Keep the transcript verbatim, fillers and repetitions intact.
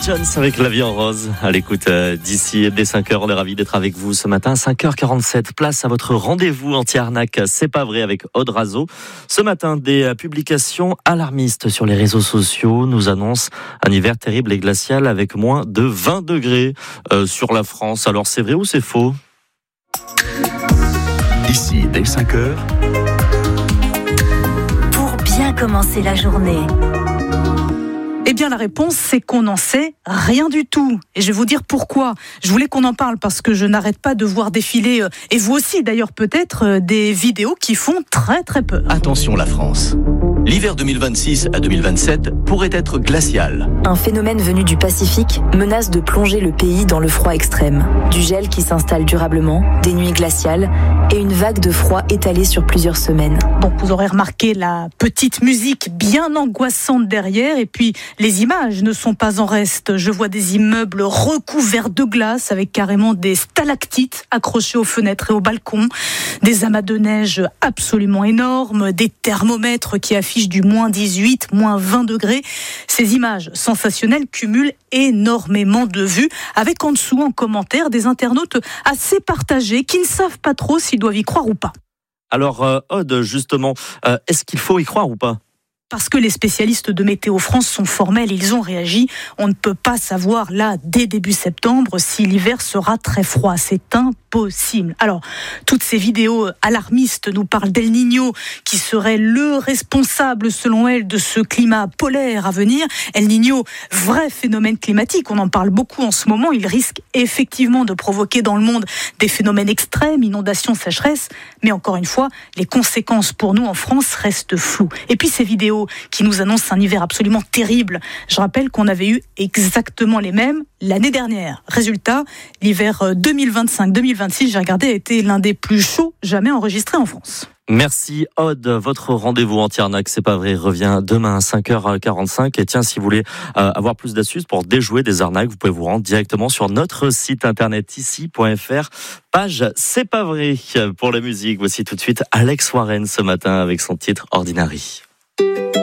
Jones avec La vie en rose. À l'écoute euh, d'ici dès cinq heures, on est ravis d'être avec vous ce matin. cinq heures quarante-sept, place à votre rendez-vous anti-arnaque. C'est pas vrai avec Aude Razo. Ce matin, des publications alarmistes sur les réseaux sociaux nous annoncent un hiver terrible et glacial avec moins de vingt degrés euh, sur la France. Alors c'est vrai ou c'est faux ? Ici, dès cinq heures. Pour bien commencer la journée. Eh bien, la réponse, c'est qu'on n'en sait rien du tout. Et je vais vous dire pourquoi. Je voulais qu'on en parle parce que je n'arrête pas de voir défiler, euh, et vous aussi d'ailleurs peut-être, euh, des vidéos qui font très très peur. Attention la France. L'hiver deux mille vingt-six à deux mille vingt-sept pourrait être glacial. Un phénomène venu du Pacifique menace de plonger le pays dans le froid extrême. Du gel qui s'installe durablement, des nuits glaciales et une vague de froid étalée sur plusieurs semaines. Bon, vous aurez remarqué la petite musique bien angoissante derrière, et puis les images ne sont pas en reste. Je vois des immeubles recouverts de glace avec carrément des stalactites accrochées aux fenêtres et aux balcons, des amas de neige absolument énormes, des thermomètres qui affichent du moins dix-huit, moins vingt degrés. Ces images sensationnelles cumulent énormément de vues, avec en dessous en commentaire des internautes assez partagés qui ne savent pas trop s'ils doivent y croire ou pas. Alors euh, Aude, justement, euh, est-ce qu'il faut y croire ou pas ? Parce que les spécialistes de Météo France sont formels, ils ont réagi. On ne peut pas savoir là, dès début septembre, si l'hiver sera très froid. C'est impossible. Alors, toutes ces vidéos alarmistes nous parlent d'El Niño, qui serait le responsable, selon elles, de ce climat polaire à venir. El Niño, vrai phénomène climatique, on en parle beaucoup en ce moment. Il risque effectivement de provoquer dans le monde des phénomènes extrêmes, inondations, sécheresses. Mais encore une fois, les conséquences pour nous en France restent floues. Et puis ces vidéos qui nous annonce un hiver absolument terrible. Je rappelle qu'on avait eu exactement les mêmes l'année dernière. Résultat, l'hiver deux mille vingt-cinq deux mille vingt-six, j'ai regardé, a été l'un des plus chauds jamais enregistrés en France. Merci Aude, votre rendez-vous anti-arnaque, c'est pas vrai, revient demain à cinq heures quarante-cinq. Et tiens, si vous voulez euh, avoir plus d'astuces pour déjouer des arnaques, vous pouvez vous rendre directement sur notre site internet ici point f r, page C'est pas vrai. Pour la musique, voici tout de suite Alex Warren ce matin avec son titre Ordinary.